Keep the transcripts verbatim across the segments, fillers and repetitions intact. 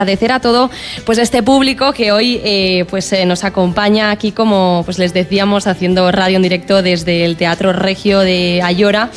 Agradecer a todo pues este público que hoy eh, pues eh, nos acompaña aquí, como pues les decíamos, haciendo radio en directo desde el Teatro Regio de Ayora.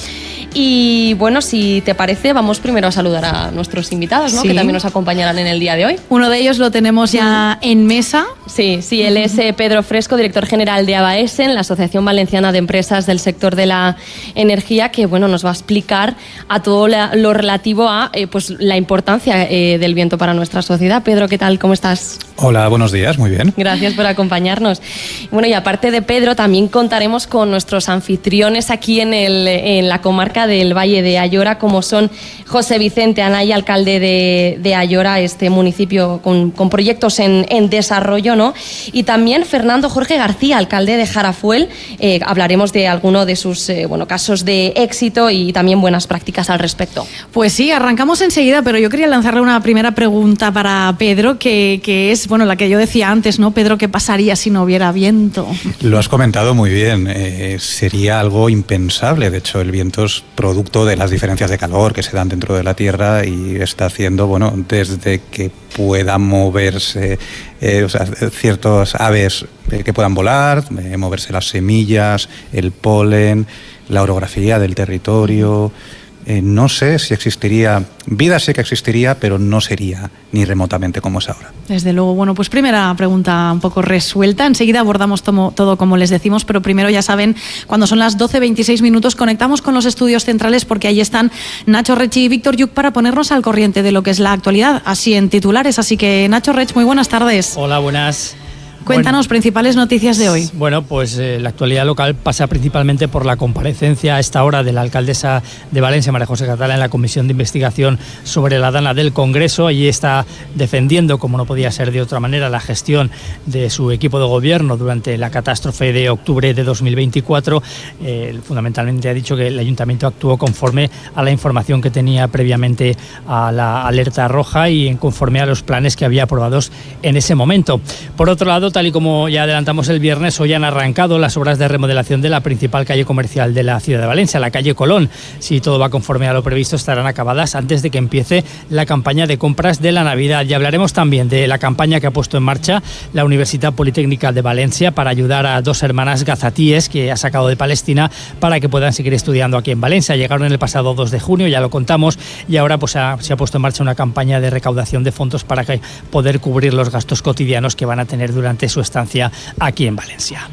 Y bueno, si te parece, vamos primero a saludar a nuestros invitados, ¿no? Sí. Que también nos acompañarán en el día de hoy. Uno de ellos lo tenemos ya en mesa. Sí, sí, él es eh, Pedro Fresco, director general de ABAESEN, la Asociación Valenciana de Empresas del Sector de la Energía, que bueno, nos va a explicar a todo la, lo relativo a eh, pues la importancia eh, del viento para nuestra sociedad. Pedro, ¿qué tal? ¿Cómo estás? Hola, buenos días, muy bien. Gracias por acompañarnos. Bueno, y aparte de Pedro, también contaremos con nuestros anfitriones aquí en, el, en la comarca del Valle de Ayora, como son José Vicente Anaya, alcalde de, de Ayora, este municipio con, con proyectos en, en desarrollo, ¿no? Y también Fernando Jorge García, alcalde de Jarafuel. Eh, hablaremos de alguno de sus eh, bueno, casos de éxito y también buenas prácticas al respecto. Pues sí, arrancamos enseguida, pero yo quería lanzarle una primera pregunta para Pedro, que, que es, bueno, la que yo decía antes, ¿no? Pedro, ¿qué pasaría si no hubiera viento? Lo has comentado muy bien, eh, sería algo impensable. De hecho, el viento es producto de las diferencias de calor que se dan dentro de la Tierra y está haciendo, bueno, desde que puedan moverse eh, o sea, ciertas aves eh, que puedan volar, eh, moverse las semillas, el polen, la orografía del territorio. Eh, no sé si existiría, vida sé que existiría, pero no sería ni remotamente como es ahora. Desde luego. Bueno, pues primera pregunta un poco resuelta. Enseguida abordamos tomo, todo como les decimos, pero primero ya saben, cuando son las doce veintiséis minutos, conectamos con los estudios centrales porque ahí están Nacho Rech y Víctor Lluch para ponernos al corriente de lo que es la actualidad, así en titulares. Así que, Nacho Rech, muy buenas tardes. Hola, buenas. Cuéntanos, bueno, principales noticias de hoy. Bueno, pues eh, la actualidad local pasa principalmente por la comparecencia a esta hora de la alcaldesa de Valencia, María José Catalá, en la Comisión de Investigación sobre la Dana del Congreso. Allí está defendiendo, como no podía ser de otra manera, la gestión de su equipo de gobierno durante la catástrofe de octubre de dos mil veinticuatro. Eh, fundamentalmente ha dicho que el ayuntamiento actuó conforme a la información que tenía previamente a la alerta roja y en conforme a los planes que había aprobados en ese momento. Por otro lado, tal y como ya adelantamos el viernes, hoy han arrancado las obras de remodelación de la principal calle comercial de la ciudad de Valencia, la calle Colón. Si todo va conforme a lo previsto, estarán acabadas antes de que empiece la campaña de compras de la Navidad. Y hablaremos también de la campaña que ha puesto en marcha la Universidad Politécnica de Valencia para ayudar a dos hermanas gazatíes que ha sacado de Palestina para que puedan seguir estudiando aquí en Valencia. Llegaron el pasado dos de junio, ya lo contamos, y ahora pues ha, se ha puesto en marcha una campaña de recaudación de fondos para que poder cubrir los gastos cotidianos que van a tener durante su estancia aquí en Valencia.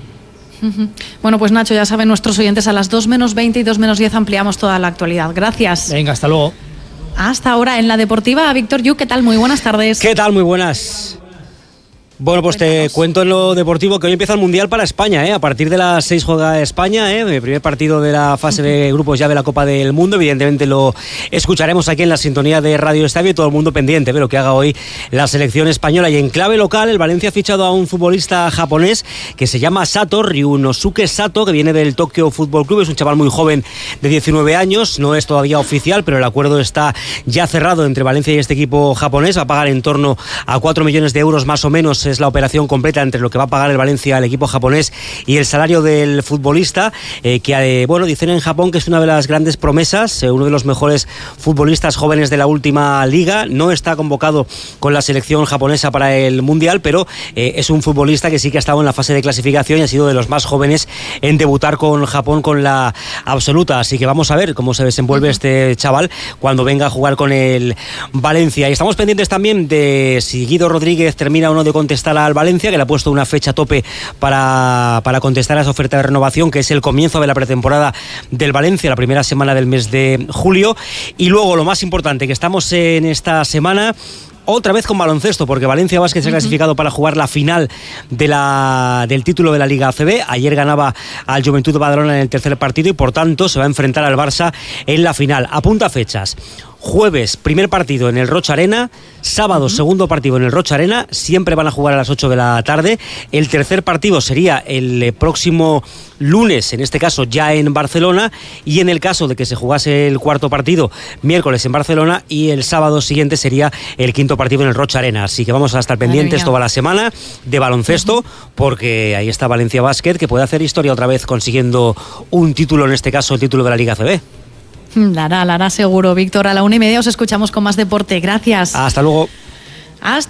Bueno, pues Nacho, ya saben nuestros oyentes, a las dos menos veinte y dos menos diez ampliamos toda la actualidad. Gracias. Venga, hasta luego. Hasta ahora en la deportiva, Víctor Lluch, ¿qué tal? Muy buenas tardes. ¿Qué tal? Muy buenas. Bueno, pues Cuéntanos. Te cuento en lo deportivo que hoy empieza el Mundial para España, ¿eh? A partir de las seis juega España, ¿eh? El primer partido de la fase de grupos ya de la Copa del Mundo. Evidentemente lo escucharemos aquí en la sintonía de Radio Estadio y todo el mundo pendiente de lo que haga hoy la selección española. Y en clave local, el Valencia ha fichado a un futbolista japonés que se llama Sato, Ryunosuke Sato, que viene del Tokyo Football Club. Es un chaval muy joven de diecinueve años, no es todavía oficial, pero el acuerdo está ya cerrado entre Valencia y este equipo japonés. Va a pagar en torno a cuatro millones de euros más o menos. Es la operación completa entre lo que va a pagar el Valencia al equipo japonés y el salario del futbolista, eh, que eh, bueno, dicen en Japón que es una de las grandes promesas, eh, uno de los mejores futbolistas jóvenes de la última liga. No está convocado con la selección japonesa para el Mundial, pero eh, es un futbolista que sí que ha estado en la fase de clasificación y ha sido de los más jóvenes en debutar con Japón con la absoluta. Así que vamos a ver cómo se desenvuelve este chaval cuando venga a jugar con el Valencia. Y estamos pendientes también de si Guido Rodríguez termina o no de contestar al Valencia, que le ha puesto una fecha tope para, para contestar a esa oferta de renovación, que es el comienzo de la pretemporada del Valencia, la primera semana del mes de julio. Y luego lo más importante, que estamos en esta semana otra vez con baloncesto, porque Valencia Basket se ha clasificado para jugar la final de la, del título de la Liga A C B. Ayer ganaba al Juventud de Badalona en el tercer partido y por tanto se va a enfrentar al Barça en la final. Apunta fechas: jueves, primer partido en el Rocha Arena; sábado, uh-huh. segundo partido en el Rocha Arena. Siempre van a jugar a las ocho de la tarde. El tercer partido sería el próximo lunes, en este caso ya en Barcelona, y en el caso de que se jugase el cuarto partido, miércoles en Barcelona, y el sábado siguiente sería el quinto partido en el Rocha Arena. Así que vamos a estar pendientes toda la semana de baloncesto, uh-huh. porque ahí está Valencia Basket, que puede hacer historia otra vez consiguiendo un título, en este caso el título de la Liga A C B. La hará, la hará seguro, Víctor. A la una y media os escuchamos con más deporte. Gracias. Hasta luego. Hasta